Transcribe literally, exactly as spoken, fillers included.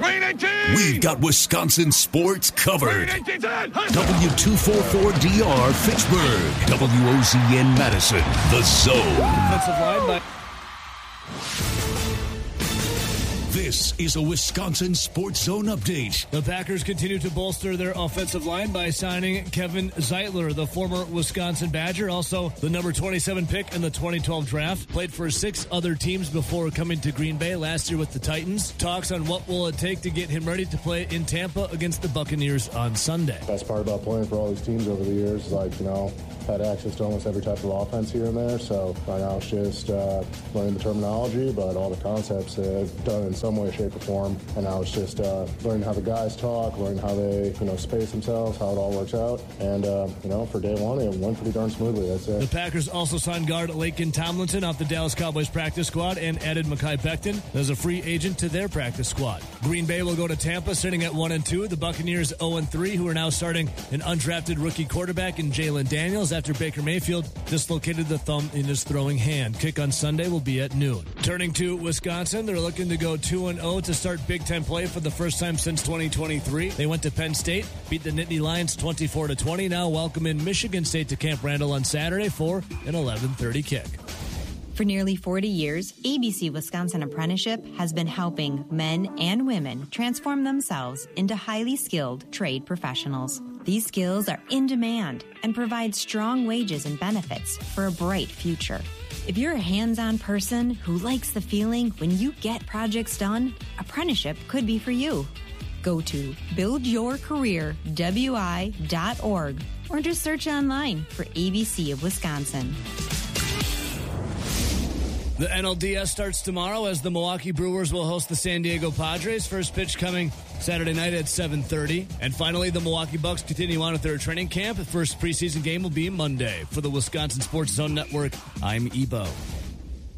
We've got Wisconsin sports covered. W two forty-four D R Fitchburg. W O Z N Madison. The Zone. Offensive line by... This is a Wisconsin Sports Zone update. The Packers continue to bolster their offensive line by signing Kevin Zeitler, the former Wisconsin Badger, also the number twenty-seven pick in the twenty twelve draft. Played for six other teams before coming to Green Bay last year with the Titans. Talks on what will it take to get him ready to play in Tampa against the Buccaneers on Sunday. Best part about playing for all these teams over the years is, like, you know, had access to almost every type of offense here and there. So right now it's just uh, learning the terminology, but all the concepts have done in some way, shape, or form. And now it's just uh, learning how the guys talk, learning how they, you know, space themselves, how it all works out. And, uh, you know, for day one, it went pretty darn smoothly. That's it. The Packers also signed guard Laken Tomlinson off the Dallas Cowboys practice squad and added Mekhi Becton as a free agent to their practice squad. Green Bay will go to Tampa sitting at one and two. The Buccaneers oh and three, who are now starting an undrafted rookie quarterback in Jalen Daniels after Baker Mayfield dislocated the thumb in his throwing hand. Kick on Sunday will be at noon. Turning to Wisconsin, they're looking to go two and oh to start Big Ten play for the first time since twenty twenty-three. They went to Penn State, beat the Nittany Lions twenty-four to twenty. Now welcome in Michigan State to Camp Randall on Saturday for an eleven thirty kick. For nearly forty years, A B C Wisconsin Apprenticeship has been helping men and women transform themselves into highly skilled trade professionals. These skills are in demand and provide strong wages and benefits for a bright future. If you're a hands-on person who likes the feeling when you get projects done, apprenticeship could be for you. Go to build your career w i dot org or just search online for A B C of Wisconsin. The N L D S starts tomorrow as the Milwaukee Brewers will host the San Diego Padres. First pitch coming Saturday night at seven thirty. And finally, the Milwaukee Bucks continue on with their training camp. The first preseason game will be Monday. For the Wisconsin Sports Zone Network, I'm Ebo.